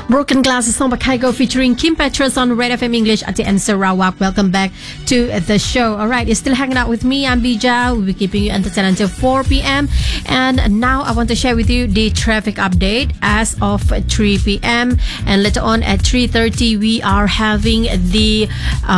Broken Glass is song by Kygo featuring Kim Petras on Red FM English at the end Sarawak. Welcome back to the show. Alright, you're still hanging out with me. I'm Bija. We'll be keeping you entertained until 4 p.m. And now I want to share with you the traffic update as of 3 p.m. And later on at 3:30 we are having the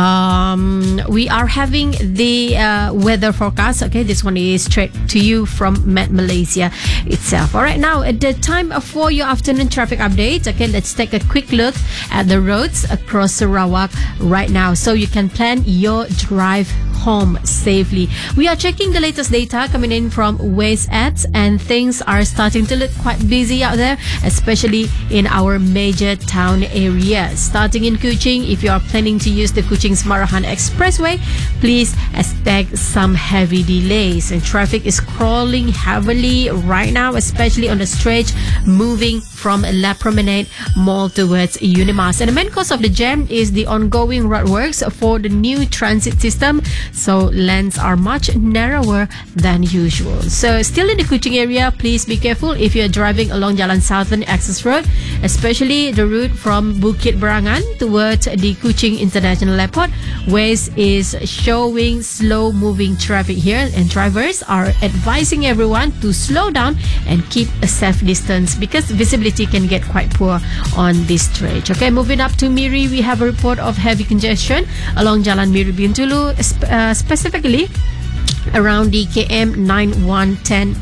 weather forecast. Okay, this one is straight to you from Met Malaysia itself. Alright, now at the time for your afternoon traffic update. Okay, let's take a quick look at the roads across Sarawak right now so you can plan your drive home safely. We are checking the latest data coming in from Waze ads, and things are starting to look quite busy out there, especially in our major town areas. Starting in Kuching, if you are planning to use the Kuching-Semarahan Expressway, please expect some heavy delays, and traffic is crawling heavily right now, especially on the stretch moving from La Promenade Mall towards Unimas. And the main cause of the jam is the ongoing roadworks for the new transit system, so lanes are much narrower than usual. So still in the Kuching area, please be careful if you're driving along Jalan Southern Access Road, especially the route from Bukit Berangan towards the Kuching International Airport. Waze is showing slow moving traffic here, and drivers are advising everyone to slow down and keep a safe distance because visibility can get quite poor on this stretch. Okay, moving up to Miri, we have a report of heavy congestion along Jalan Miri Bintulu, specifically around the KM 910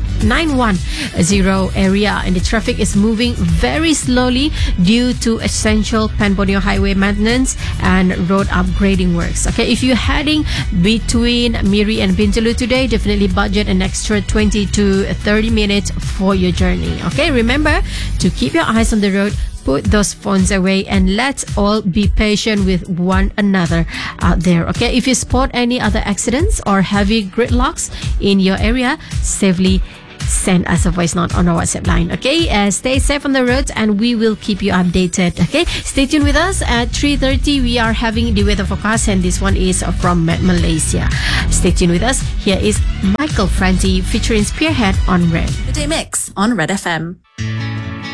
area, and the traffic is moving very slowly due to essential Pan Borneo Highway maintenance and road upgrading works. Okay, if you're heading between Miri and Bintulu today, definitely budget an extra 20 to 30 minutes for your journey. Okay, remember to keep your eyes on the road, put those phones away, and let's all be patient with one another out there. Okay, if you spot any other accidents or heavy gridlocks in your area, safely send us a voice note on our WhatsApp line. Okay, stay safe on the roads and we will keep you updated. Okay, stay tuned with us. At 3:30 we are having the weather forecast, and this one is from Met Malaysia. Stay tuned with us. Here is Michael Franti featuring Spearhead on Red. The Day Mix on Red FM.